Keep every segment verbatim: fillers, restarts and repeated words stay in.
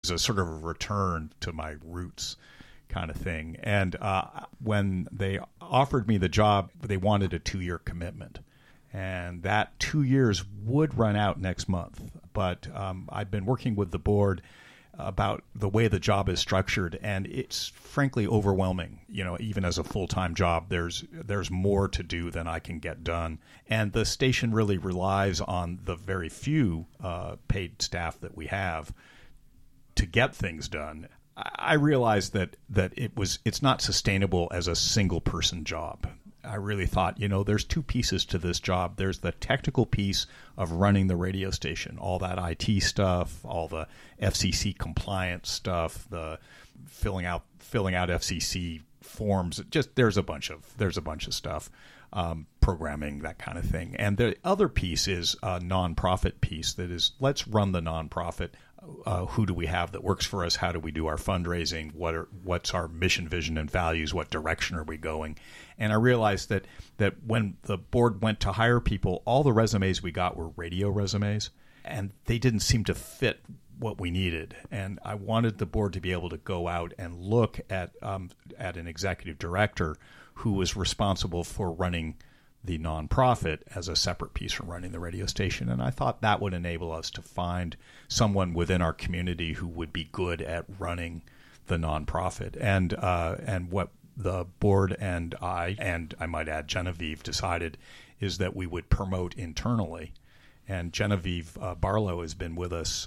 a sort of a return to my roots kind of thing. And uh, when they offered me the job, they wanted a two-year commitment. And that two years would run out next month. But um, I've been working with the board about the way the job is structured, and it's frankly overwhelming. You know, even as a full-time job, there's there's more to do than I can get done. And the station really relies on the very few uh, paid staff that we have to get things done. I realized that that it was it's not sustainable as a single person job. I really thought, you know, there's two pieces to this job. There's the technical piece of running the radio station, all that I T stuff, all the F C C compliance stuff, the filling out filling out F C C forms. Just there's a bunch of there's a bunch of stuff, um, programming, that kind of thing. And the other piece is a nonprofit piece that is, let's run the nonprofit. Uh, who do we have that works for us? How do we do our fundraising? What are what's our mission, vision, and values? What direction are we going? And I realized that that when the board went to hire people, all the resumes we got were radio resumes, and they didn't seem to fit what we needed. And I wanted the board to be able to go out and look at um, at an executive director who was responsible for running the nonprofit as a separate piece from running the radio station. And I thought that would enable us to find someone within our community who would be good at running the nonprofit. And uh, and what the board and I, and I might add Genevieve, decided is that we would promote internally. And Genevieve uh, Barlow has been with us,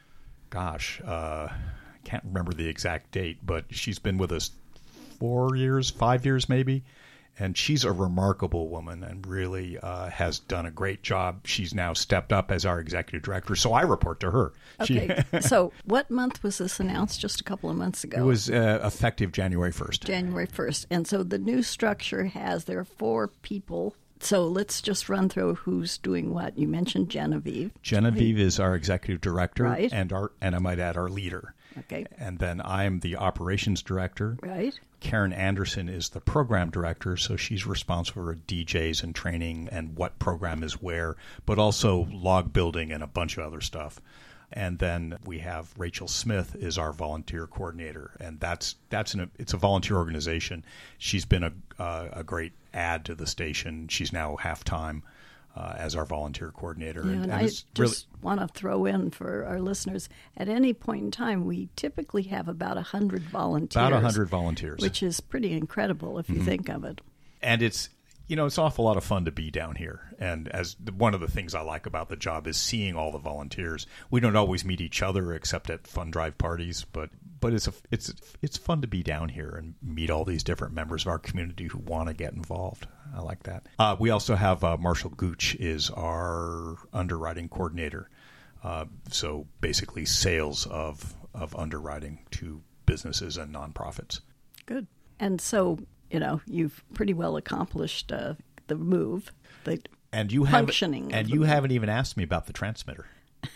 gosh, uh, I can't remember the exact date, but she's been with us four years, five years maybe. And she's a remarkable woman and really uh, has done a great job. She's now stepped up as our executive director, so I report to her. Okay. She, so what month was this announced? Just a couple of months ago? It was uh, effective January first. January first. And so the new structure has, there are four people. So let's just run through who's doing what. You mentioned Genevieve. Genevieve is our executive director, right. and our and I might add our leader. Okay. And then I'm the operations director. Right. Karen Anderson is the program director, so she's responsible for D Js and training and what program is where, but also log building and a bunch of other stuff. And then we have Rachel Smith is our volunteer coordinator, and that's that's an it's a volunteer organization. She's been a uh, a great add to the station. She's now half time uh, as our volunteer coordinator. Yeah, and, and and I it's just really, want to throw in for our listeners, at any point in time, we typically have about a hundred volunteers. About a hundred volunteers, which is pretty incredible if you mm-hmm. think of it. And it's. You know, it's an awful lot of fun to be down here. And as one of the things I like about the job is seeing all the volunteers. We don't always meet each other except at fund drive parties, but but it's a, it's it's fun to be down here and meet all these different members of our community who want to get involved. I like that. Uh, we also have uh, Marshall Gooch is our underwriting coordinator. Uh, so basically sales of of underwriting to businesses and nonprofits. Good. And so, you know, you've pretty well accomplished uh, the move, the and you functioning. And you move. haven't even asked me about the transmitter.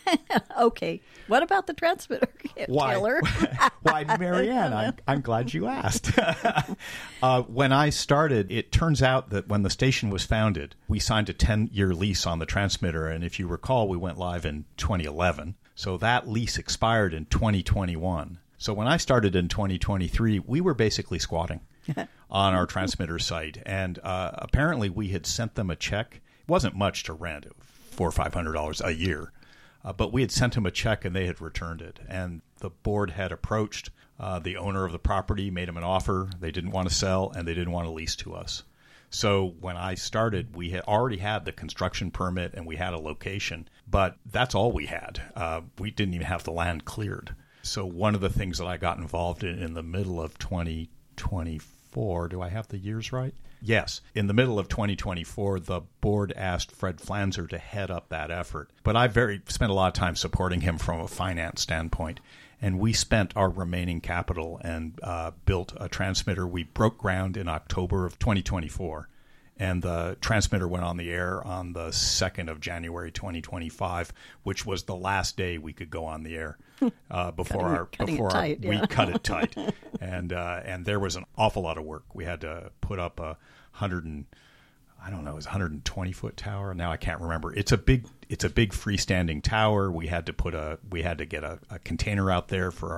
Okay. What about the transmitter, Why? Taylor? Why, Marianne, I'm, I'm glad you asked. uh, when I started, it turns out that when the station was founded, we signed a ten-year lease on the transmitter. And if you recall, we went live in twenty eleven. So that lease expired in twenty twenty-one. So when I started in twenty twenty-three, we were basically squatting on our transmitter site. And uh, apparently we had sent them a check. It wasn't much to rent, four or five hundred dollars a year. Uh, but we had sent them a check and they had returned it. And the board had approached uh, the owner of the property, made them an offer. They didn't want to sell and they didn't want to lease to us. So when I started, we had already had the construction permit and we had a location. But that's all we had. Uh, we didn't even have the land cleared. So one of the things that I got involved in in the middle of twenty twenty-four, do I have the years right? Yes. In the middle of twenty twenty-four, the board asked Fred Flanzer to head up that effort. But I very spent a lot of time supporting him from a finance standpoint. And we spent our remaining capital and uh, built a transmitter. We broke ground in October of twenty twenty-four. And the transmitter went on the air on the second of January twenty twenty-five, which was the last day we could go on the air uh, before cutting, our cutting before it tight, our, yeah. we cut it tight. And uh, and there was an awful lot of work. We had to put up a hundred and I don't know, it was a one hundred twenty foot tower. Now I can't remember. It's a big it's a big freestanding tower. We had to put a we had to get a, a container out there for our